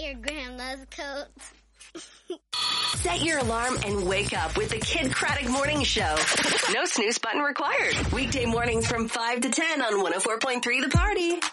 your grandma's coat. Set your alarm and wake up with the Kid Craddock Morning Show. No snooze button required. Weekday mornings from 5 to 10 on 104.3 The Party.